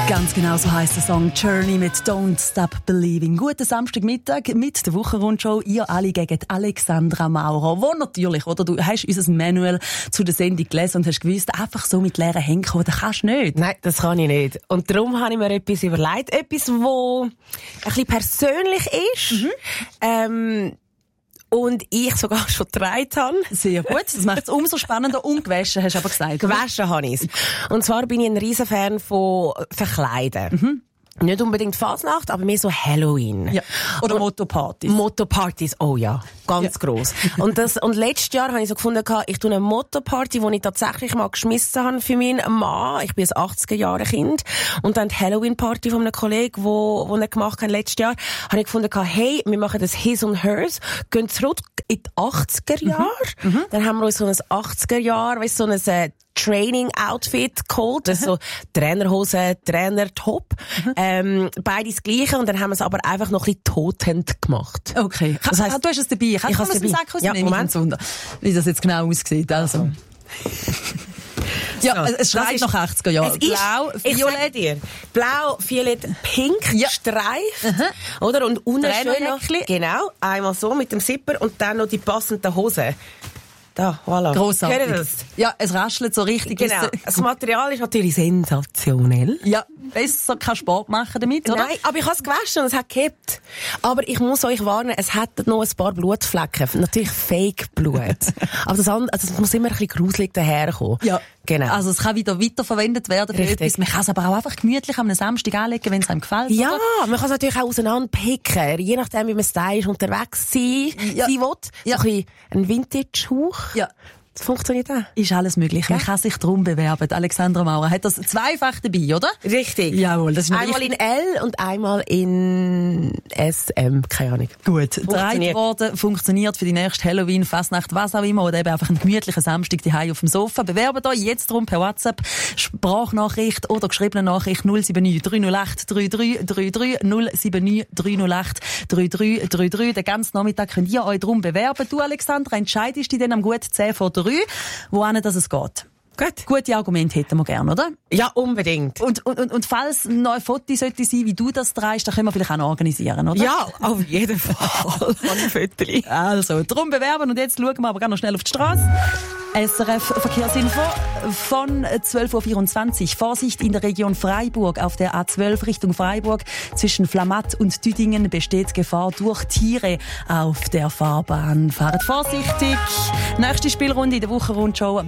Ganz genau so heisst der Song Journey mit Don't Stop Believing. Guten Samstagmittag mit der Wochenrundschau. Ihr alle gegen Alexandra Maurer. Wo natürlich, oder? Du hast unser Manual zu der Sendung gelesen und hast gewusst, einfach so mit leeren Händen kommen, das kannst du nicht. Nein, das kann ich nicht. Und darum habe ich mir etwas überlegt. Etwas, das ein bisschen persönlich ist. Und ich sogar schon getragen habe. Sehr gut. Das macht es umso spannender. Ungewaschen, hast du aber gesagt. Gewaschen habe ich es. Und zwar bin ich ein riesen Fan von Verkleiden. Nicht unbedingt Fasnacht, aber mehr so Halloween. Ja. Oder Motto-Partys. Motto-Partys, oh ja, ganz gross. Und letztes Jahr habe ich so gefunden, ich tue eine Motto-Party, die ich tatsächlich mal geschmissen habe für meinen Mann. Ich bin ein 80er-Jahre-Kind. Und dann die Halloween-Party von einem Kollegen, wo er gemacht hat letztes Jahr, habe ich gefunden, hey, wir machen das His und Hers, gehen zurück in die 80er-Jahre. Dann haben wir uns so ein 80er-Jahr, so ein Training-Outfit geholt, also Trainerhose, Trainer-Top, beides das Gleiche, und dann haben wir es aber einfach noch ein bisschen totend gemacht. Okay. Das heisst, du hast es dabei. Ich habe es dabei. Ja, Moment. Wie das jetzt genau aussieht. Also. Ja, so, es schreit nach 80er Jahren. Blau, Violett. Dir. Blau, Violett, Pink, ja. Streif. Oder? Und unten schön noch, genau, einmal so mit dem Zipper und dann noch die passende Hose. Da, voilà. Grossartig. Das? Ja, es raschelt so richtig. Genau. Das Material ist natürlich sensationell. Ja, besser keinen Sport machen damit, oder? Nein, aber ich habe es gewaschen und es hat gehabt. Aber ich muss euch warnen, es hat noch ein paar Blutflecken. Natürlich Fake-Blut. Aber das muss immer ein bisschen gruselig daherkommen. Ja. Genau. Also es kann wieder weiterverwendet werden für etwas. Man kann es aber auch einfach gemütlich am Samstag anlegen, wenn es einem gefällt. Ja, oder? Man kann es natürlich auch auseinanderpicken. Je nachdem, wie man stylisch unterwegs sein will. Ja. So ein Vintage-Hauch. Ja. Das funktioniert auch. Ist alles möglich. Ja. Man kann sich darum bewerben. Alexandra Maurer hat das zweifach dabei, oder? Richtig. Jawohl. Das ist einmal in L und einmal in SM. Keine Ahnung. Gut. Drei Worte funktioniert für die nächste Halloween, Fasnacht, was auch immer. Oder eben einfach einen gemütlichen Samstag daheim auf dem Sofa. Bewerbt euch jetzt drum per WhatsApp, Sprachnachricht oder geschriebene Nachricht 079 308 3333 079 308 3333. Den ganzen Nachmittag könnt ihr euch drum bewerben. Du, Alexandra, entscheidest dich dann am gut 10 vor 3, wohin es geht. Gut. Gute Argumente hätten wir gerne, oder? Ja, unbedingt. Und falls ein neues Foto sollte sein, wie du das drehst, dann können wir vielleicht auch noch organisieren, oder? Ja, auf jeden Fall. Also, drum bewerben, und jetzt schauen wir aber ganz noch schnell auf die Straße. SRF Verkehrsinfo von 12.24 Uhr. Vorsicht in der Region Freiburg. Auf der A12 Richtung Freiburg zwischen Flamatt und Düdingen besteht Gefahr durch Tiere auf der Fahrbahn. Fahrt vorsichtig. Nächste Spielrunde in der Wochenrundschau.